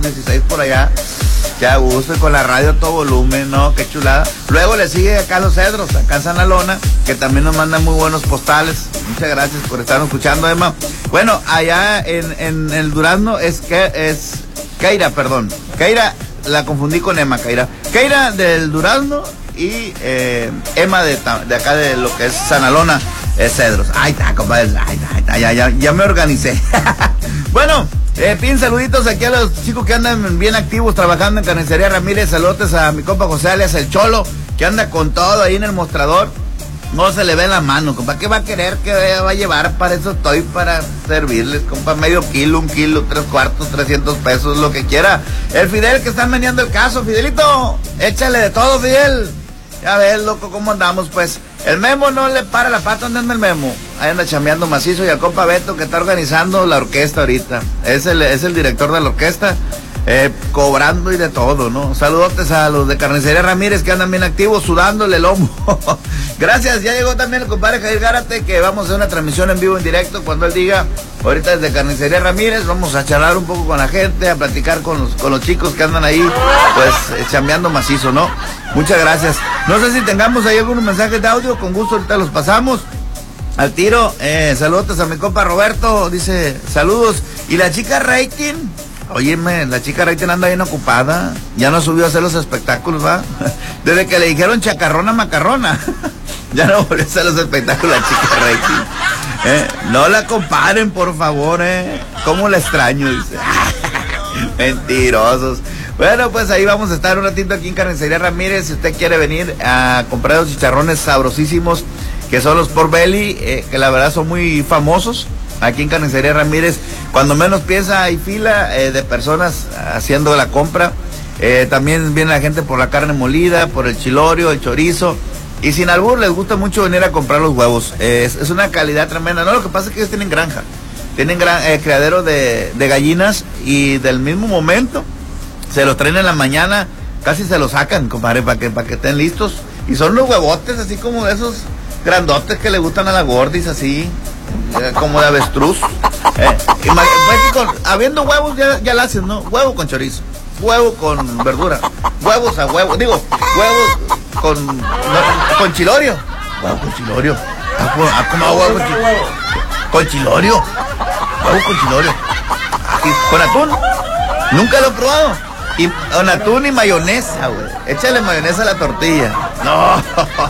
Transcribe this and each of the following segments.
16 por allá. Qué a gusto, y con la radio a todo volumen, ¿no? Qué chulada. Luego le sigue acá Los Cedros, acá en San Lona, que también nos mandan muy buenos postales. Muchas gracias por estarnos escuchando, Emma. Bueno, allá en el Durazno es Keira, perdón. Keira, la confundí con Emma, Keira. Keira del Durazno y Emma de acá de lo que es San Lona, Cedros. Ahí está, compadre. Ahí está, ya me organicé. Bueno. Piden saluditos aquí a los chicos que andan bien activos trabajando en Carnicería Ramírez. Saludos a mi compa José alias el Cholo, que anda con todo ahí en el mostrador. No se le ve la mano, compa. ¿Qué va a querer? ¿Qué va a llevar? Para eso estoy, para servirles, compa. Medio kilo, 1 kilo, 3/4, 300 pesos, lo que quiera. El Fidel que está meneando el caso. Fidelito, échale de todo, Fidel. Ya ves, loco, cómo andamos, pues. El Memo no le para la pata. ¿Dónde anda el Memo? Ahí anda chambeando macizo. Y al compa Beto, que está organizando la orquesta ahorita. Es el director de la orquesta, cobrando y de todo, ¿no? Saludotes a los de Carnicería Ramírez, que andan bien activos, sudándole el lomo. Gracias. Ya llegó también el compadre Jair Gárate, que vamos a hacer una transmisión en vivo, en directo, cuando él diga. Ahorita desde Carnicería Ramírez vamos a charlar un poco con la gente, a platicar con los chicos que andan ahí, pues, chambeando macizo, ¿no? Muchas gracias. No sé si tengamos ahí algunos mensajes de audio, con gusto ahorita los pasamos al tiro. Saludos a mi compa Roberto, dice saludos. Y la chica Rating, óyeme, la chica Rating anda bien ocupada, ya no subió a hacer los espectáculos, ¿va? Desde que le dijeron chacarrona macarrona, ya no volvió a hacer los espectáculos la chica Rating. No la comparen, por favor, cómo la extraño, dice. Mentirosos. Bueno, pues ahí vamos a estar un ratito aquí en Carnicería Ramírez. Si usted quiere venir a comprar los chicharrones sabrosísimos, que son los Pork Belly, que la verdad son muy famosos aquí en Carnicería Ramírez. Cuando menos piensa, hay fila de personas haciendo la compra. También viene la gente por la carne molida, por el chilorio, el chorizo. Y sin albur, les gusta mucho venir a comprar los huevos. Es una calidad tremenda. No, lo que pasa es que ellos tienen granja. Tienen criadero de gallinas, y del mismo momento se los traen en la mañana, casi se los sacan, compadre, para que estén listos. Y son los huevotes así como de esos grandotes que le gustan a la gordis, así, como de avestruz. Habiendo huevos ya la hacen, ¿no? Huevo con chorizo, huevo con verdura, huevos a huevo, digo, huevos con chilorio. Huevo con chilorio. ¿Cómo huevo con chilorio? Huevo con chilorio. ¿Con atún? Nunca lo he probado. Y con atún y mayonesa, güey. Échale mayonesa a la tortilla. No.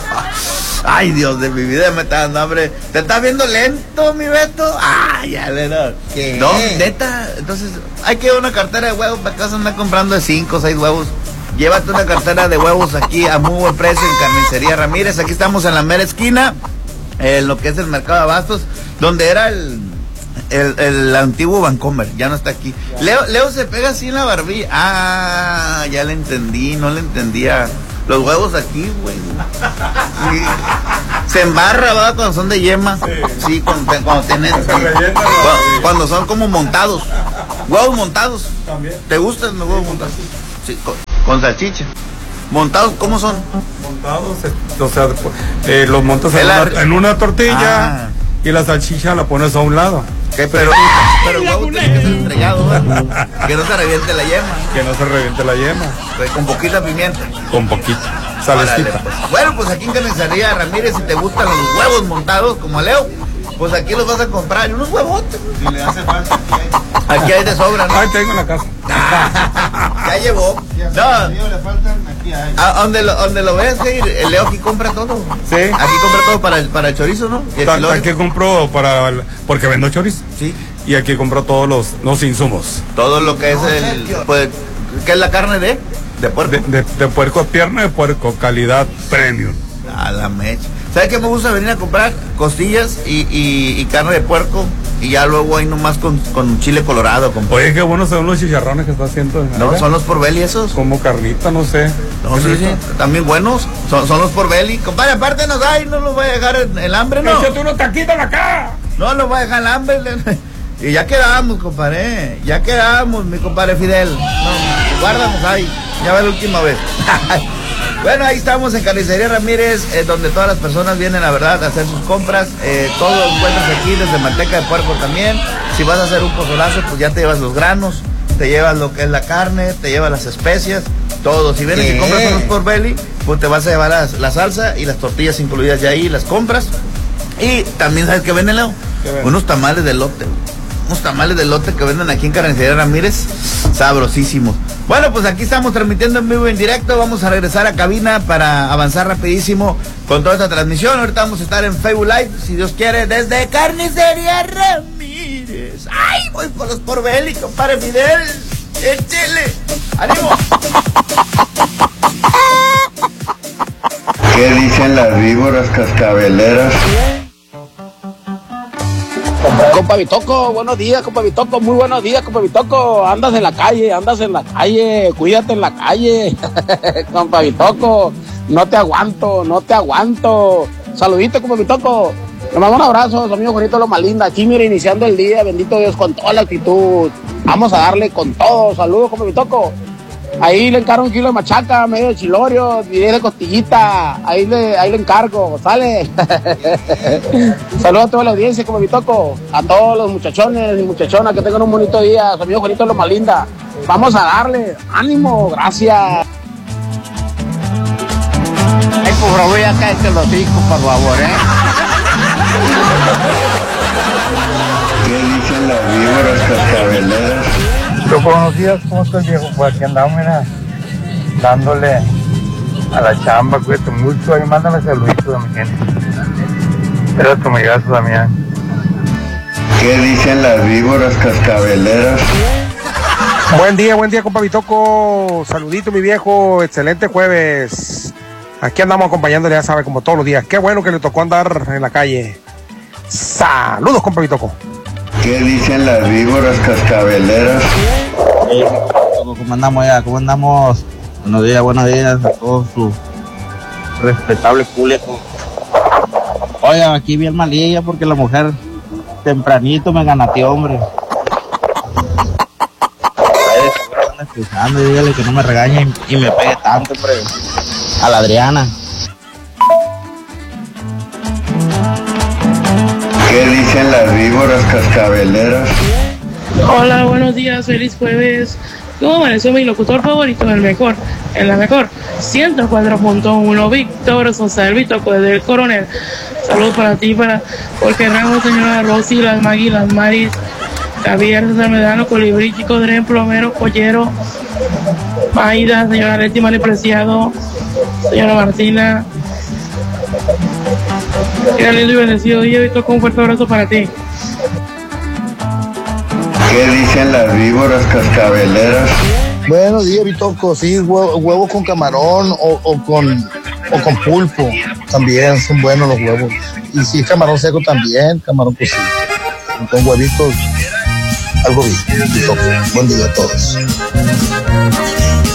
Ay, Dios de mi vida, me está dando hambre. ¿Te estás viendo lento, mi Beto? Ay, ya le no. ¿Qué? No, neta. Entonces, hay que llevar una cartera de huevos. Para casa andar comprando de 5 o 6 huevos. Llévate una cartera de huevos aquí a muy buen precio en Carnicería Ramírez. Aquí estamos en la mera esquina, lo que es el mercado de abastos, donde era el antiguo Vancomer. Ya no está aquí. Leo se pega así en la barbilla. Ah, ya le entendí. No le entendía. Los huevos aquí, güey. Sí. Se embarra, ¿verdad? Cuando son de yema. Sí, cuando tienen. Cuando son como montados. Huevos montados. ¿También? ¿Te gustan los huevos montados? Sí, con salchicha. ¿Montados cómo son? Montados, o sea, los montas en una tortilla. Y la salchicha la pones a un lado. ¿Qué? Pero el huevo tiene que ser estrellado, ¿verdad? Que no se reviente la yema. Que no se reviente la yema. Pues con poquita pimienta. Con poquita. Salecita. Pues. Bueno, pues aquí en Carnicería Ramírez, si te gustan los huevos montados como a Leo, pues aquí los vas a comprar. Y unos huevotes. Si le hace falta, aquí hay de sobra, ¿no? Ay, tengo en la casa. Ya llevó. No. Le faltan, aquí hay. Donde lo veas, el Leo aquí compra todo. Sí. Aquí compra todo para el chorizo, ¿no? Aquí compro porque vendo chorizo. Sí. Y aquí compro todos los insumos. Todo lo que es pues, ¿qué es la carne de puerco? De puerco, pierna de puerco, calidad premium. A la mecha. ¿Sabes qué me gusta venir a comprar? Costillas y carne de puerco. Y ya luego ahí nomás con chile colorado. Oye, qué buenos son los chicharrones que está haciendo. No, son los Pork Belly esos. Como carnita, no sé. No, sí, también buenos. Son los Pork Belly. Compadre, aparte nos da y no los voy a dejar el hambre, ¿no? Échate unos taquitos acá. No los voy a dejar el hambre. Y ya quedamos, compadre. Ya quedamos, mi compadre Fidel. No, guardamos ahí. Ya va la última vez. Bueno, ahí estamos en Carnicería Ramírez, donde todas las personas vienen, la verdad, a hacer sus compras. Todo lo encuentras aquí, desde manteca de puerco también. Si vas a hacer un pozolazo, pues ya te llevas los granos. te llevas lo que es la carne, te llevas las especias, todo. Si vienes y compras unos Pork Belly, pues te vas a llevar la salsa y las tortillas incluidas ya ahí, las compras. Y también, ¿sabes qué venden, Leo? Unos tamales de elote, unos tamales de elote que venden aquí en Carnicería Ramírez, sabrosísimos. Bueno, pues aquí estamos transmitiendo en vivo, en directo. Vamos a regresar a cabina para avanzar rapidísimo con toda esta transmisión. Ahorita vamos a estar en Facebook Live, si Dios quiere, desde Carnicería Ramírez. ¡Ay, voy por los Pork Belly, compadre Fidel! ¡Échele! ¡Ánimo! ¿Qué dicen las víboras cascabeleras? Compa Bitoco, buenos días, compa Bitoco, muy buenos días, compa Bitoco. Andas en la calle, cuídate en la calle, compa Bitoco, no te aguanto. Saludito, compa Bitoco. Le mando un abrazo, su amigo Juanito Loma Linda. Aquí, mira, iniciando el día, bendito Dios, con toda la actitud. Vamos a darle con todo. Saludos, compa Bitoco. Ahí le encargo 1 kilo de machaca, medio de chilorio, 10 de costillita, ahí le encargo, ¿sale? Saludos a toda la audiencia, como Bitoco, a todos los muchachones y muchachonas que tengan un bonito día, su amigo Juanito Loma Linda. Vamos a darle, ánimo, gracias. Ay, por favor, ya cállate los hijos, por favor, ¿Qué dicen las víboras cascabeleras? Buenos días, ¿cómo estás, viejo? Pues aquí andamos, mira, dándole a la chamba, cuídate mucho, ahí mándame saluditos a mi gente. Espero que me llegas, Damián. ¿Qué dicen las víboras cascabeleras? Buen día, compa Bitoco. Saludito, mi viejo, excelente jueves. Aquí andamos acompañándole, ya sabe, como todos los días. Qué bueno que le tocó andar en la calle. Saludos, compa Bitoco. ¿Qué dicen las víboras cascabeleras? ¿Cómo andamos ya? ¿Cómo andamos? Buenos días a todos su respetable público. Oiga, aquí bien malilla porque la mujer tempranito me ganateó, hombre. Seguro anda escuchando y dígale que no me regañe y me pegue tanto, hombre. A la Adriana. ¿Qué dicen las víboras cascabeleras? Hola, buenos días, feliz jueves. ¿Cómo amaneció mi locutor favorito en la mejor 104.1, Víctor Sosa, el Bitoco desde el Coronel? Saludos para ti, para Jorge Ramos, señora Rosy, las Magui, las Maris, Javier, César Medano, Colibrí, Chico Dren, Plomero, Pollero, Maida, señora Leti, Mari Preciado, señora Martina. Qué lindo y bendecido día, Bitoco, un fuerte abrazo para ti. ¿Qué dicen las víboras cascabeleras? Buenos días, Bitoco. Sí, huevos con camarón o con pulpo. También son buenos los huevos. Y si es camarón seco también, camarón cocido. Con huevitos, algo bien, Bitoco. Buen día a todos.